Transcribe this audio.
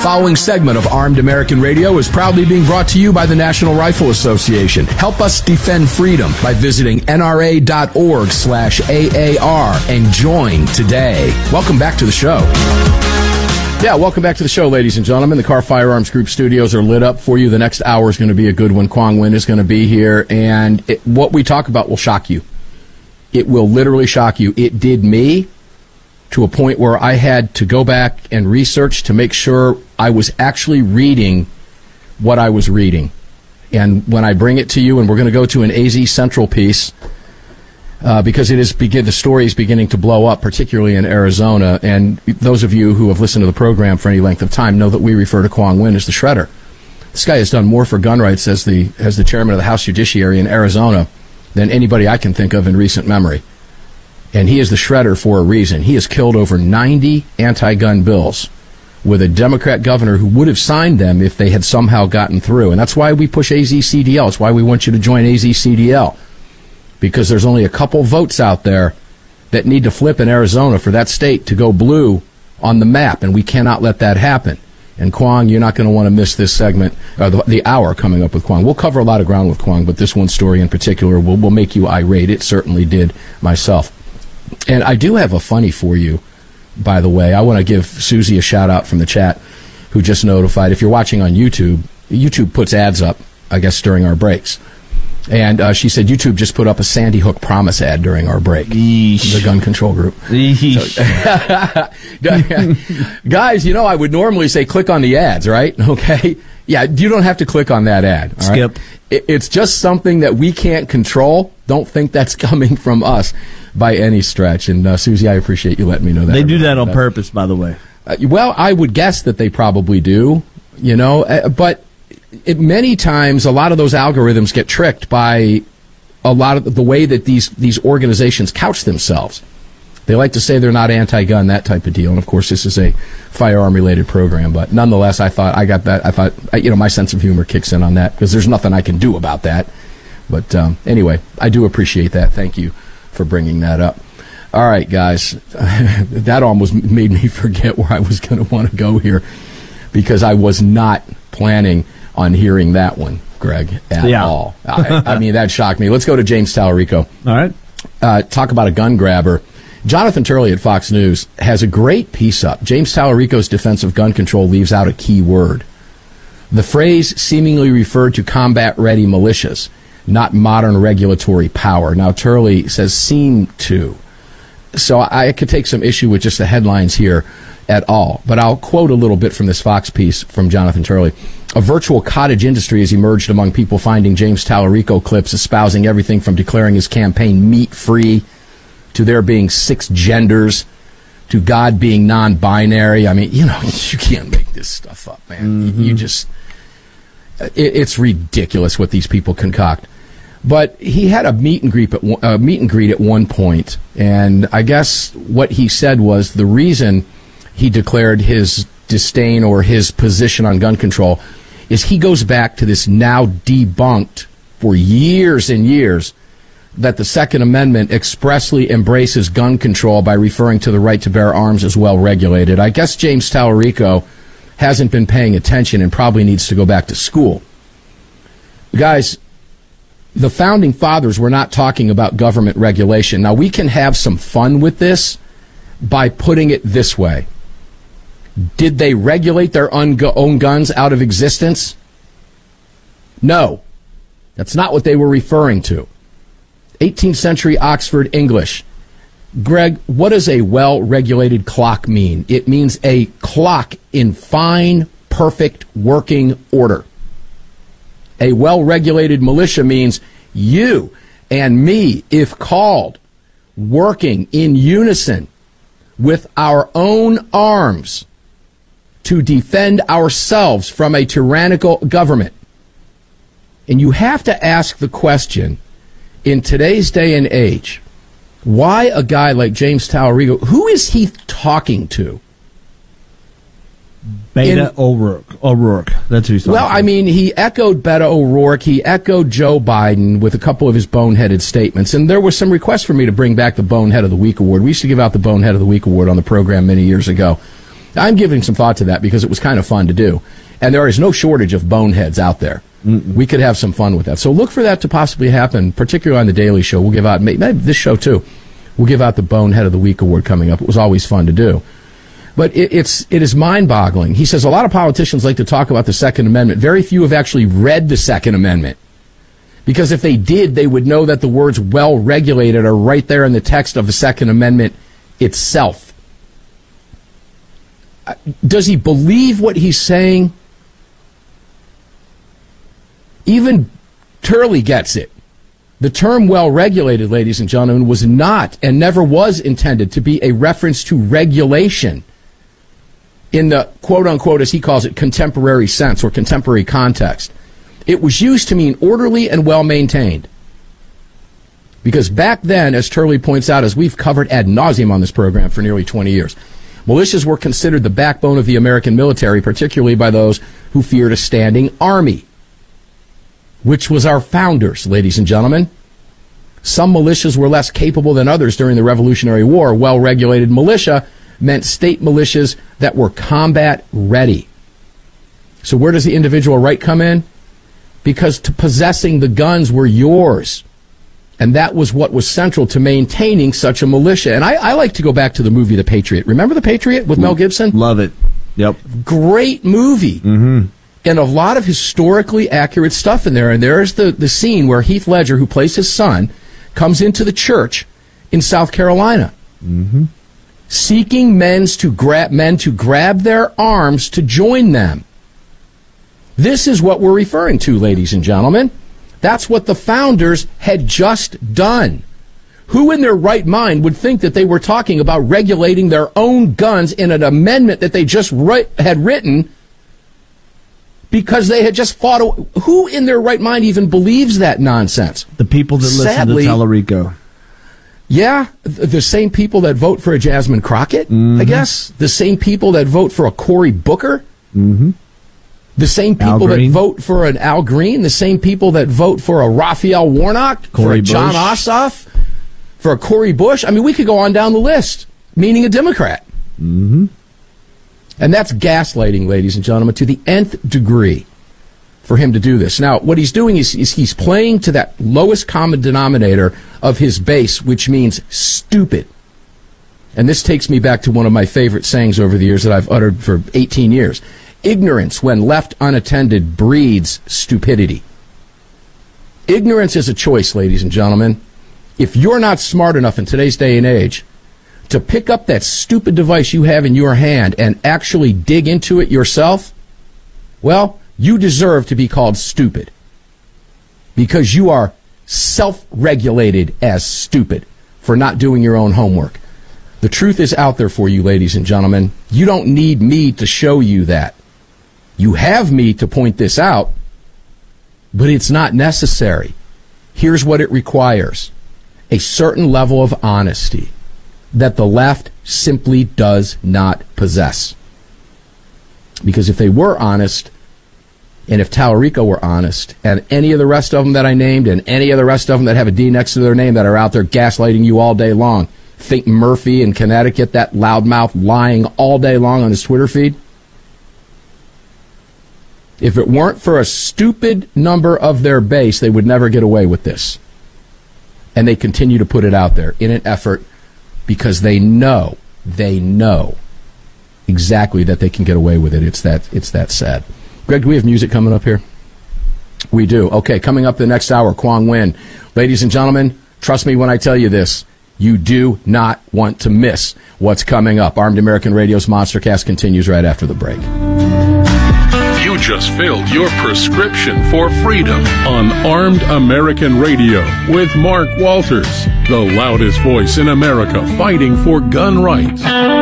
following segment of Armed American Radio is proudly being brought to you by the National Rifle Association. Help us defend freedom by visiting nra.org/AAR and join today. Welcome back to the show. Yeah, welcome back to the show, ladies and gentlemen. The Carr Firearms Group studios are lit up for you. The next hour is going to be a good one. Quang Nguyen is going to be here, and what we talk about will shock you. It will literally shock you. It did me to a point where I had to go back and research to make sure I was actually reading what I was reading. And when I bring it to you, and we're going to go to an AZ Central piece, because the story is beginning to blow up, particularly in Arizona. And those of you who have listened to the program for any length of time know that we refer to Quang Nguyen as the Shredder. This guy has done more for gun rights as the chairman of the House Judiciary in Arizona than anybody I can think of in recent memory. And he is the Shredder for a reason. He has killed over 90 anti-gun bills with a Democrat governor who would have signed them if they had somehow gotten through. And that's why we push AZCDL. It's why we want you to join AZCDL. Because there's only a couple votes out there that need to flip in Arizona for that state to go blue on the map, and we cannot let that happen. And Quang, you're not going to want to miss this segment, the hour coming up with Quang. We'll cover a lot of ground with Quang, but this one story in particular will make you irate. It certainly did myself. And I do have a funny for you, by the way. I want to give Susie a shout-out from the chat, who just notified. If you're watching on YouTube, YouTube puts ads up, I guess, during our breaks. And she said YouTube just put up a Sandy Hook Promise ad during our break. Yeesh. The gun control group. So, guys, I would normally say click on the ads, right? Okay? Yeah, you don't have to click on that ad. All Skip. Right? It's just something that we can't control. Don't think that's coming from us by any stretch. And Susie, I appreciate you letting me know that. They do that on purpose, by the way. Well, I would guess that they probably do, but many times, a lot of those algorithms get tricked by a lot of the way that these organizations couch themselves. They like to say they're not anti-gun, that type of deal. And of course, this is a firearm-related program. But nonetheless, I thought my sense of humor kicks in on that because there's nothing I can do about that. But anyway, I do appreciate that. Thank you for bringing that up. All right, guys, that almost made me forget where I was going to want to go here because I was not planning on hearing that one, Greg, at all. I mean, that shocked me. Let's go to James Tallarico. All right. Talk about a gun grabber. Jonathan Turley at Fox News has a great piece up. James Tallarico's defense of gun control leaves out a key word. The phrase seemingly referred to combat-ready militias, not modern regulatory power. Now, Turley says seem to. So I could take some issue with just the headlines here at all. But I'll quote a little bit from this Fox piece from Jonathan Turley. A virtual cottage industry has emerged among people finding James Tallarico clips espousing everything from declaring his campaign meat-free to there being 6 genders to God being non-binary. I mean, you can't make this stuff up, man. Mm-hmm. It's ridiculous what these people concoct. But he had a meet and greet at one point, and I guess what he said was the reason he declared his disdain or his position on gun control is he goes back to this now debunked for years and years that the Second Amendment expressly embraces gun control by referring to the right to bear arms as well regulated. I guess James Tallarico hasn't been paying attention and probably needs to go back to school. Guys, the Founding Fathers were not talking about government regulation. Now, we can have some fun with this by putting it this way. Did they regulate their own guns out of existence? No. That's not what they were referring to. 18th century Oxford English. Greg, what does a well-regulated clock mean? It means a clock in fine, perfect working order. A well-regulated militia means you and me, if called, working in unison with our own arms to defend ourselves from a tyrannical government. And you have to ask the question, in today's day and age, why a guy like James Tallarico, who is he talking to? Beto O'Rourke. That's who he's talking to. Well, I mean, he echoed Beto O'Rourke. He echoed Joe Biden with a couple of his boneheaded statements. And there was some requests for me to bring back the Bonehead of the Week award. We used to give out the Bonehead of the Week award on the program many years ago. I'm giving some thought to that because it was kind of fun to do. And there is no shortage of boneheads out there. We could have some fun with that. So look for that to possibly happen, particularly on The Daily Show. We'll give out, maybe this show too, we'll give out the Bonehead of the Week award coming up. It was always fun to do. But it is mind-boggling. He says a lot of politicians like to talk about the Second Amendment. Very few have actually read the Second Amendment. Because if they did, they would know that the words well-regulated are right there in the text of the Second Amendment itself. Does he believe what he's saying? Even Turley gets it. The term well-regulated, ladies and gentlemen, was not and never was intended to be a reference to regulation in the quote-unquote, as he calls it, contemporary sense or contemporary context. It was used to mean orderly and well-maintained. Because back then, as Turley points out, as we've covered ad nauseum on this program for nearly 20 years, militias were considered the backbone of the American military, particularly by those who feared a standing army, which was our founders, ladies and gentlemen. Some militias were less capable than others during the Revolutionary War. Well-regulated militia meant state militias that were combat ready. So where does the individual right come in? Because to possessing the guns were yours. And that was what was central to maintaining such a militia. And I like to go back to the movie The Patriot. Remember The Patriot with Mel Gibson? Love it. Yep. Great movie. Mm-hmm. And a lot of historically accurate stuff in there. And there's the scene where Heath Ledger, who plays his son, comes into the church in South Carolina, seeking men to grab their arms to join them. This is what we're referring to, ladies and gentlemen. That's what the founders had just done. Who in their right mind would think that they were talking about regulating their own guns in an amendment that they just had written because they had just fought? Who in their right mind even believes that nonsense? The people that listen to Tallarico. Yeah, the same people that vote for a Jasmine Crockett, I guess. The same people that vote for a Cory Booker. The same people that vote for an Al Green. The same people that vote for a Raphael Warnock, for a John Ossoff, for a Cori Bush. I mean, we could go on down the list, meaning a Democrat. And that's gaslighting, ladies and gentlemen, to the nth degree for him to do this. Now, what he's doing is he's playing to that lowest common denominator of his base, which means stupid. And this takes me back to one of my favorite sayings over the years that I've uttered for 18 years. Ignorance, when left unattended, breeds stupidity. Ignorance is a choice, ladies and gentlemen. If you're not smart enough in today's day and age to pick up that stupid device you have in your hand and actually dig into it yourself, well, you deserve to be called stupid because you are self-regulated as stupid for not doing your own homework. The truth is out there for you, ladies and gentlemen. You don't need me to show you that. You have me to point this out, but it's not necessary. Here's what it requires: a certain level of honesty that the left simply does not possess. Because if they were honest, and if Tallarico were honest, and any of the rest of them that I named, and any of the rest of them that have a D next to their name that are out there gaslighting you all day long, think Murphy in Connecticut, that loudmouth lying all day long on his Twitter feed, if it weren't for a stupid number of their base, they would never get away with this. And they continue to put it out there in an effort because they know exactly that they can get away with it. It's that sad. Greg, do we have music coming up here? We do. Okay, coming up the next hour, Quang Nguyen. Ladies and gentlemen, trust me when I tell you this. You do not want to miss what's coming up. Armed American Radio's Monstercast continues right after the break. You just filled your prescription for freedom on Armed American Radio with Mark Walters, the loudest voice in America fighting for gun rights.